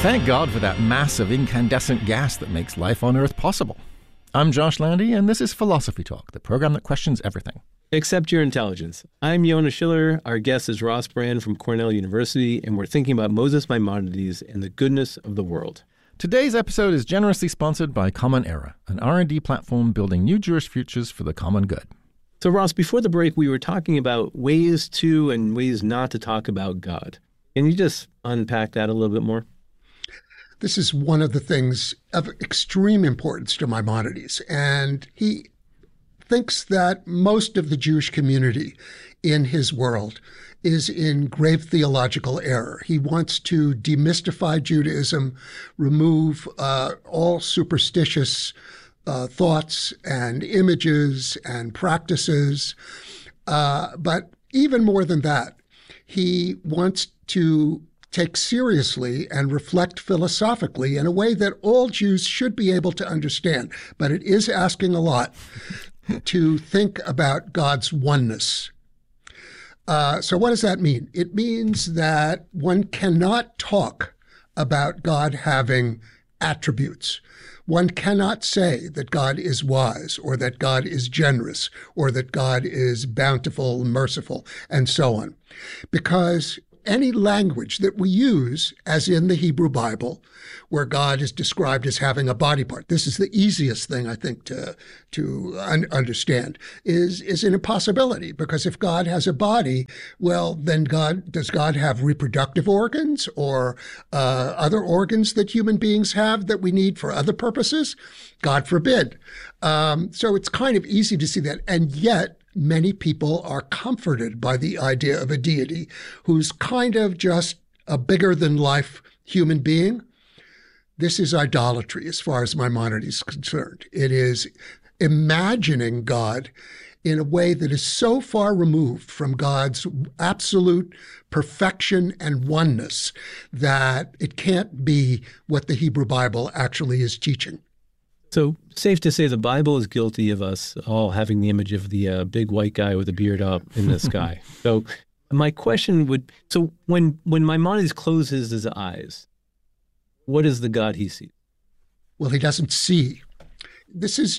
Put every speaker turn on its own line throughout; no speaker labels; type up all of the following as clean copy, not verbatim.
Thank God for that mass of incandescent gas that makes life on Earth possible. I'm Josh Landy, and this is Philosophy Talk, the program that questions everything.
Except your intelligence. I'm Yonah Schiller. Our guest is Ross Brand from Cornell University, and we're thinking about Moses Maimonides and the goodness of the world.
Today's episode is generously sponsored by Common Era, an R&D platform building new Jewish futures for the common good.
So, Ross, before the break, we were talking about ways to and ways not to talk about God. Can you just unpack that a little bit more?
This is one of the things of extreme importance to Maimonides, and he thinks that most of the Jewish community in his world is in grave theological error. He wants to demystify Judaism, remove all superstitious thoughts and images and practices. But even more than that, he wants to take seriously and reflect philosophically in a way that all Jews should be able to understand. But it is asking a lot to think about God's oneness. So what does that mean? It means that one cannot talk about God having attributes. One cannot say that God is wise, or that God is generous, or that God is bountiful, merciful, and so on. Because any language that we use, as in the Hebrew Bible, where God is described as having a body part, this is the easiest thing, I think, to understand, is an impossibility. Because if God has a body, well, then does God have reproductive organs or other organs that human beings have that we need for other purposes? God forbid. So it's kind of easy to see that. And yet, many people are comforted by the idea of a deity who's kind of just a bigger-than-life human being. This is idolatry as far as Maimonides is concerned. It is imagining God in a way that is so far removed from God's absolute perfection and oneness that it can't be what the Hebrew Bible actually is teaching.
So, safe to say the Bible is guilty of us all having the image of the big white guy with a beard up in the sky. So, my question would, so when Maimonides closes his eyes, what is the God he sees?
Well, he doesn't see. This is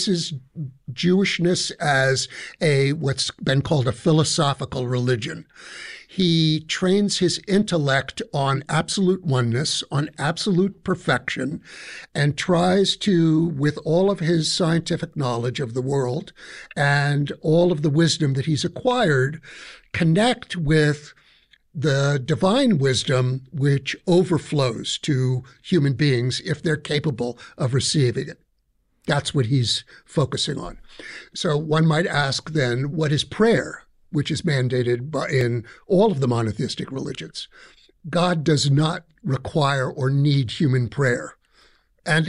Jewishness as what's been called a philosophical religion. He trains his intellect on absolute oneness, on absolute perfection, and tries to, with all of his scientific knowledge of the world and all of the wisdom that he's acquired, connect with the divine wisdom which overflows to human beings if they're capable of receiving it. That's what he's focusing on. So one might ask then, what is prayer, which is mandated in all of the monotheistic religions? God does not require or need human prayer. And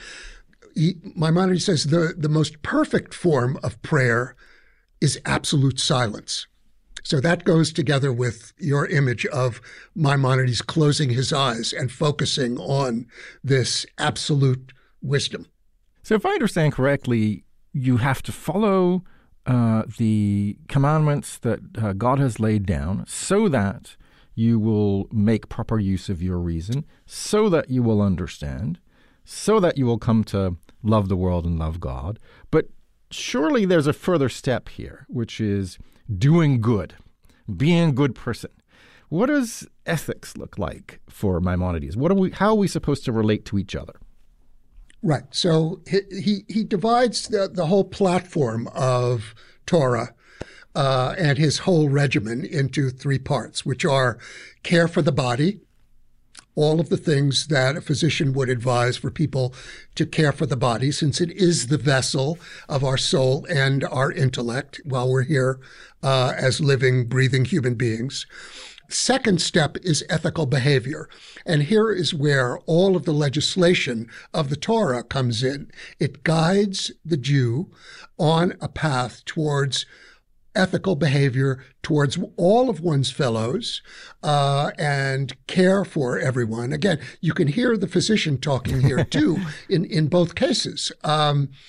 Maimonides says the most perfect form of prayer is absolute silence. So that goes together with your image of Maimonides closing his eyes and focusing on this absolute wisdom.
So if I understand correctly, you have to follow the commandments that God has laid down so that you will make proper use of your reason, so that you will understand, so that you will come to love the world and love God. But surely there's a further step here, which is doing good, being a good person. What does ethics look like for Maimonides? How are we supposed to relate to each other?
Right. So he divides the whole platform of Torah and his whole regimen into three parts, which are care for the body, all of the things that a physician would advise for people to care for the body, since it is the vessel of our soul and our intellect while we're here as living, breathing human beings. Second step is ethical behavior. And here is where all of the legislation of the Torah comes in. It guides the Jew on a path towards ethical behavior towards all of one's fellows and care for everyone. Again, you can hear the physician talking here too in both cases.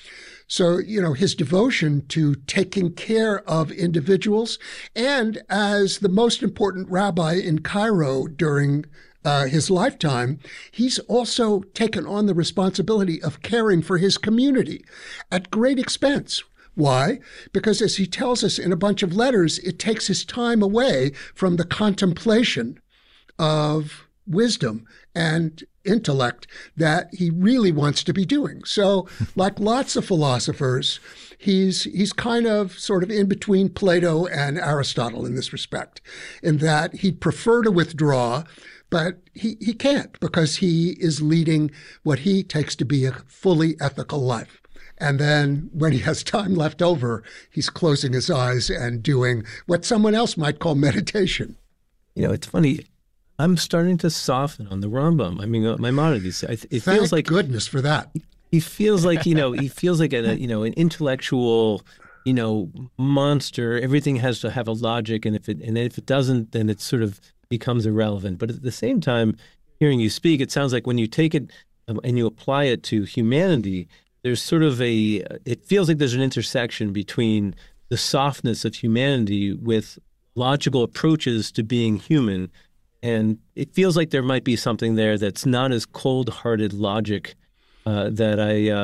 So, his devotion to taking care of individuals, and as the most important rabbi in Cairo during his lifetime, he's also taken on the responsibility of caring for his community at great expense. Why? Because as he tells us in a bunch of letters, it takes his time away from the contemplation of wisdom and intellect that he really wants to be doing. So, like lots of philosophers, he's kind of sort of in between Plato and Aristotle in this respect, in that he'd prefer to withdraw, but he can't, because he is leading what he takes to be a fully ethical life. And then when he has time left over, he's closing his eyes and doing what someone else might call meditation.
It's funny. I'm starting to soften on the Rambam. I mean, Maimonides. It feels like
goodness for that.
He feels like he feels like an intellectual monster. Everything has to have a logic, and if it doesn't, then it sort of becomes irrelevant. But at the same time, hearing you speak, it sounds like when you take it and you apply it to humanity, there's sort of it feels like there's an intersection between the softness of humanity with logical approaches to being human. And it feels like there might be something there that's not as cold-hearted logic that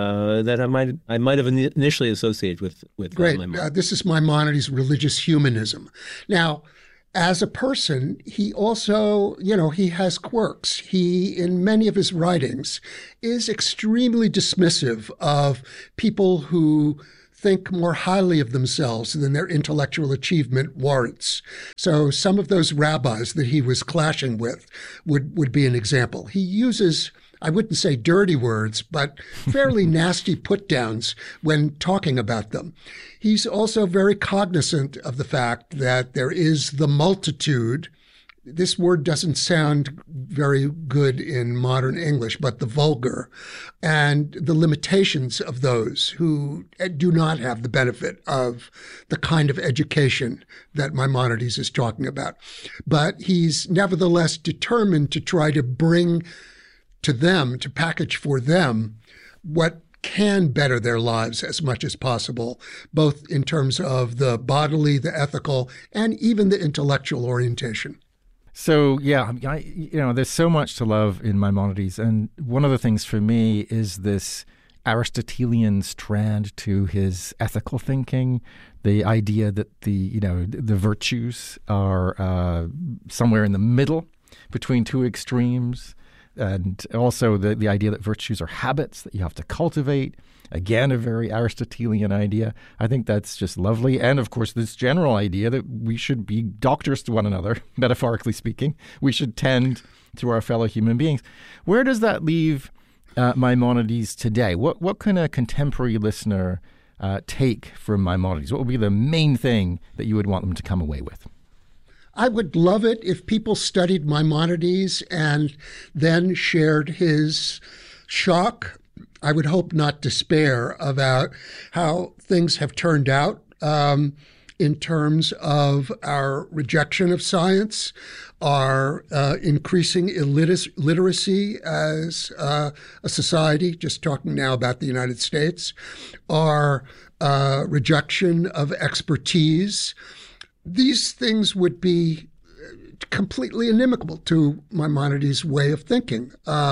I might have initially associated with
Great.
Maimonides.
This is Maimonides' religious humanism. Now, as a person, he also, he has quirks. He, in many of his writings, is extremely dismissive of people who think more highly of themselves than their intellectual achievement warrants. So some of those rabbis that he was clashing with would be an example. He uses, I wouldn't say dirty words, but fairly nasty put-downs when talking about them. He's also very cognizant of the fact that there is the multitude. This word doesn't sound very good in modern English, but the vulgar, and the limitations of those who do not have the benefit of the kind of education that Maimonides is talking about. But he's nevertheless determined to try to bring to them, to package for them, what can better their lives as much as possible, both in terms of the bodily, the ethical, and even the intellectual orientation.
So, yeah, there's so much to love in Maimonides. And one of the things for me is this Aristotelian strand to his ethical thinking, the idea that the virtues are somewhere in the middle between two extremes, and also the idea that virtues are habits that you have to cultivate. Again, a very Aristotelian idea. I think that's just lovely. And, of course, this general idea that we should be doctors to one another, metaphorically speaking. We should tend to our fellow human beings. Where does that leave Maimonides today? What can a contemporary listener take from Maimonides? What would be the main thing that you would want them to come away with?
I would love it if people studied Maimonides and then shared his shock, I would hope not despair, about how things have turned out in terms of our rejection of science, our increasing illiteracy as a society, just talking now about the United States, our rejection of expertise. These things would be completely inimical to Maimonides' way of thinking,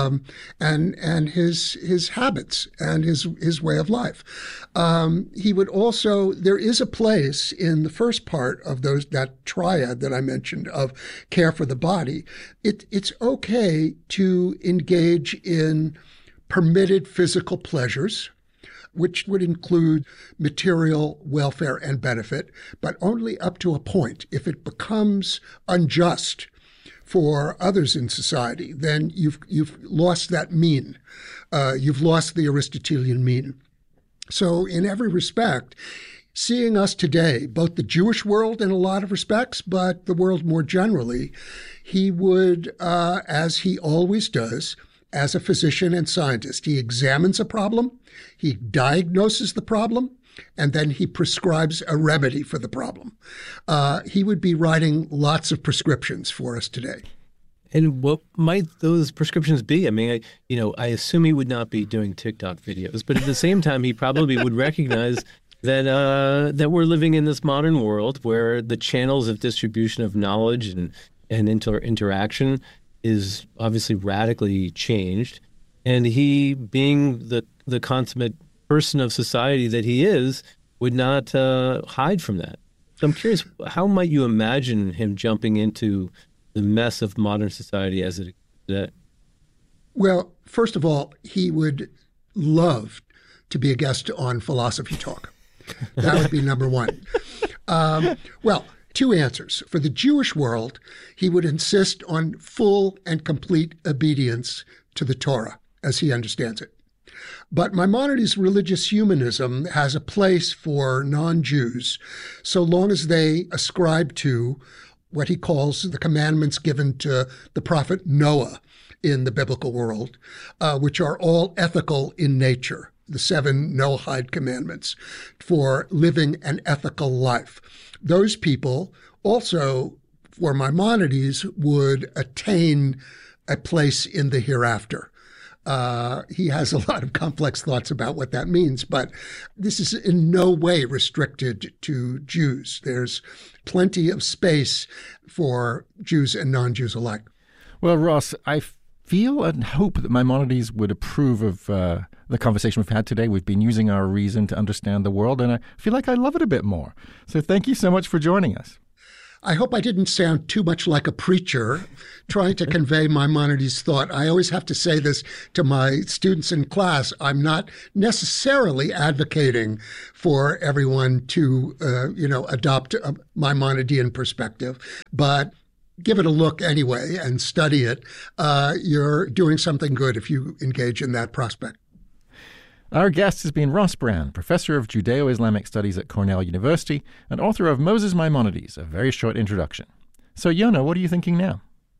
and his habits and his way of life. He would also, there is a place in the first part of that triad that I mentioned of care for the body. It's okay to engage in permitted physical pleasures, which would include material welfare and benefit, but only up to a point. If it becomes unjust for others in society, then you've lost that mean. You've lost the Aristotelian mean. So in every respect, seeing us today, both the Jewish world in a lot of respects, but the world more generally, he would, as he always does, as a physician and scientist, he examines a problem, he diagnoses the problem, and then he prescribes a remedy for the problem. He would be writing lots of prescriptions for us today.
And what might those prescriptions be? I mean, I assume he would not be doing TikTok videos, but at the same time, he probably would recognize that we're living in this modern world where the channels of distribution of knowledge and interaction is obviously radically changed. And he, being the consummate person of society that he is, would not hide from that. So I'm curious, how might you imagine him jumping into the mess of modern society as it exists today?
Well, first of all, he would love to be a guest on Philosophy Talk. That would be number one. Well, two answers. For the Jewish world, he would insist on full and complete obedience to the Torah, as he understands it. But Maimonides' religious humanism has a place for non-Jews so long as they ascribe to what he calls the commandments given to the prophet Noah in the biblical world, which are all ethical in nature, the 7 Noahide commandments for living an ethical life. Those people also, for Maimonides, would attain a place in the hereafter. He has a lot of complex thoughts about what that means, but this is in no way restricted to Jews. There's plenty of space for Jews and non-Jews alike.
Well, Ross, I feel and hope that Maimonides would approve of the conversation we've had today. We've been using our reason to understand the world, and I feel like I love it a bit more. So thank you so much for joining us.
I hope I didn't sound too much like a preacher trying to convey Maimonides' thought. I always have to say this to my students in class. I'm not necessarily advocating for everyone to, adopt a Maimonidean perspective, but give it a look anyway and study it. You're doing something good if you engage in that prospect.
Our guest has been Ross Brand, professor of Judeo-Islamic Studies at Cornell University and author of Moses Maimonides, a very short introduction. So, Yonah, what are you thinking now?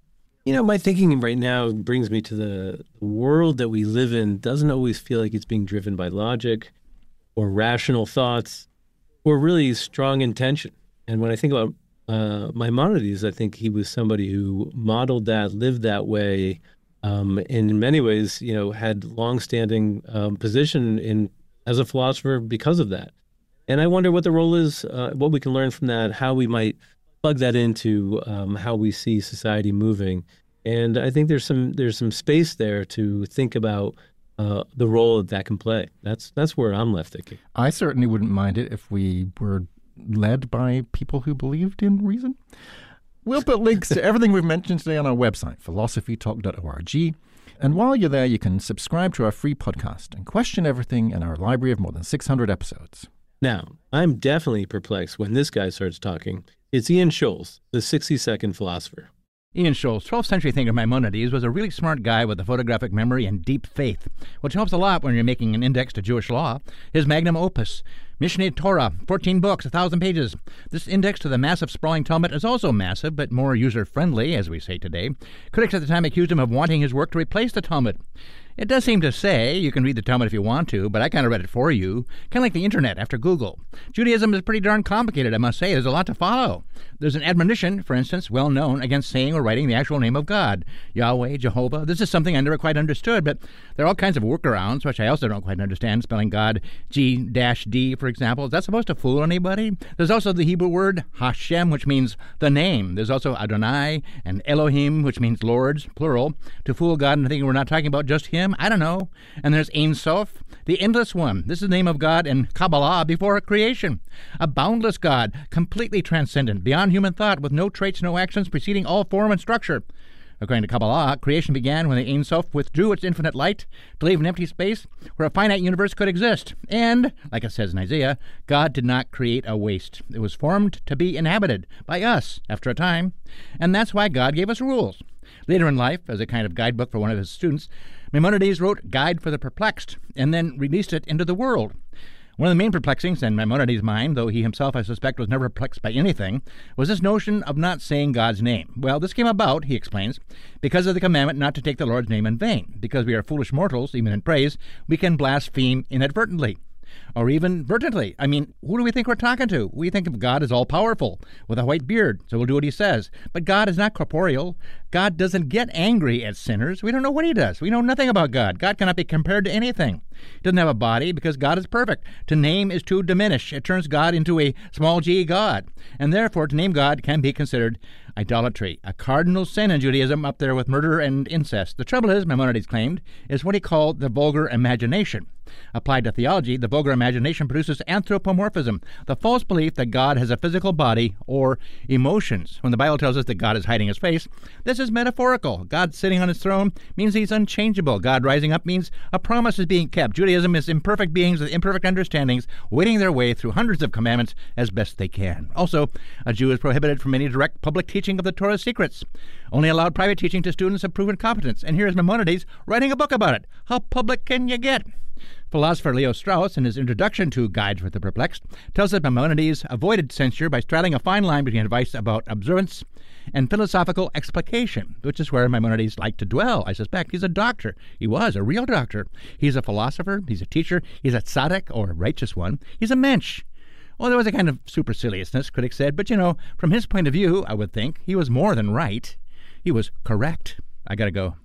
My thinking right now brings me to the world that we live in doesn't always feel like it's being driven by logic or rational thoughts or really strong intention. And when I think about Maimonides, I think he was somebody who modeled that, lived that way, and in many ways, had longstanding position as a philosopher because of that. And I wonder what the role is, what we can learn from that, how we might plug that into how we see society moving. And I think there's some space there to think about the role that can play. That's where I'm left thinking.
I certainly wouldn't mind it if we were led by people who believed in reason. We'll put links to everything we've mentioned today on our website, philosophytalk.org. And while you're there, you can subscribe to our free podcast and question everything in our library of more than 600 episodes.
Now, I'm definitely perplexed when this guy starts talking. It's Ian Scholes, the 60-second philosopher.
Ian Scholes, 12th century thinker Maimonides, was a really smart guy with a photographic memory and deep faith, which helps a lot when you're making an index to Jewish law. His magnum opus, Mishneh Torah, 14 books, 1,000 pages. This index to the massive sprawling Talmud is also massive, but more user-friendly, as we say today. Critics at the time accused him of wanting his work to replace the Talmud. It does seem to say you can read the Talmud if you want to, but I kind of read it for you, kind of like the internet after Google. Judaism is pretty darn complicated, I must say. There's a lot to follow. There's an admonition, for instance, well known, against saying or writing the actual name of God. Yahweh, Jehovah. This is something I never quite understood, but there are all kinds of workarounds, which I also don't quite understand. Spelling God G-D, for example. Is that supposed to fool anybody? There's also the Hebrew word Hashem, which means the name. There's also Adonai and Elohim, which means lords, plural, to fool God into thinking we're not talking about just him. I don't know. And there's Ein Sof, the endless one. This is the name of God in Kabbalah before creation. A boundless God, completely transcendent, beyond human thought, with no traits, no actions, preceding all form and structure. According to Kabbalah, creation began when the Ein Sof withdrew its infinite light to leave an empty space where a finite universe could exist. And, like it says in Isaiah, God did not create a waste. It was formed to be inhabited by us after a time. And that's why God gave us rules. Later in life, as a kind of guidebook for one of his students, Maimonides wrote Guide for the Perplexed and then released it into the world. One of the main perplexings in Maimonides' mind, though he himself, I suspect, was never perplexed by anything, was this notion of not saying God's name. Well, this came about, he explains, because of the commandment not to take the Lord's name in vain. Because we are foolish mortals, even in praise, we can blaspheme inadvertently. or even vertically. I mean, who do we think we're talking to? We think of God as all-powerful, with a white beard, so we'll do what he says. But God is not corporeal. God doesn't get angry at sinners. We don't know what he does. We know nothing about God. God cannot be compared to anything. He doesn't have a body because God is perfect. To name is to diminish. It turns God into a small g God. And therefore, to name God can be considered idolatry, a cardinal sin in Judaism, up there with murder and incest. The trouble is, Maimonides claimed, is what he called the vulgar imagination. Applied to theology, the vulgar imagination produces anthropomorphism, the false belief that God has a physical body or emotions. When the Bible tells us that God is hiding his face, this is metaphorical. God sitting on his throne means he's unchangeable. God rising up means a promise is being kept. Judaism is imperfect beings with imperfect understandings, wading their way through hundreds of commandments as best they can. Also, a Jew is prohibited from any direct public teaching of the Torah's secrets. Only allowed private teaching to students of proven competence. And here's Maimonides writing a book about it. How public can you get? Philosopher Leo Strauss, in his introduction to Guides for the Perplexed, tells us Maimonides avoided censure by straddling a fine line between advice about observance and philosophical explication, which is where Maimonides liked to dwell, I suspect. He's a doctor. He was a real doctor. He's a philosopher. He's a teacher. He's a tzaddik, or a righteous one. He's a mensch. Well, there was a kind of superciliousness, critics said, but, from his point of view, I would think, he was more than right. He was correct. I gotta go.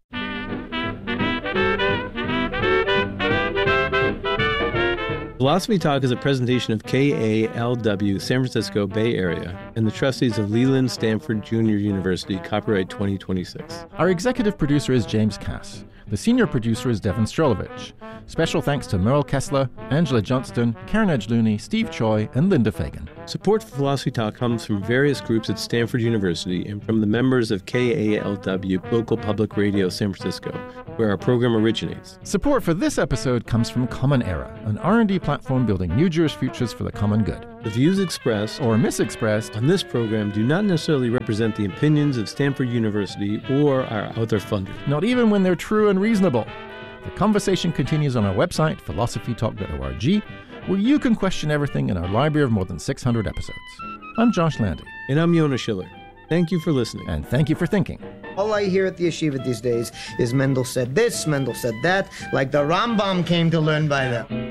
Philosophy Talk is a presentation of KALW, San Francisco Bay Area, and the trustees of Leland Stanford Junior University, copyright 2026.
Our executive producer is James Cass. The senior producer is Devin Strolovich. Special thanks to Merle Kessler, Angela Johnston, Karen Edge-Looney, Steve Choi, and Linda Fagan.
Support for Philosophy Talk comes from various groups at Stanford University and from the members of KALW, local public radio San Francisco, where our program originates.
Support for this episode comes from Common Era, an R&D platform building new Jewish futures for the common good.
The views expressed
or misexpressed
on this program do not necessarily represent the opinions of Stanford University or our other funders.
Not even when they're true and reasonable. The conversation continues on our website, philosophytalk.org, where you can question everything in our library of more than 600 episodes. I'm Josh Landy.
And I'm Yonah Schiller. Thank you for listening.
And thank you for thinking.
All I hear at the yeshiva these days is Mendel said this, Mendel said that, like the Rambam came to learn by them.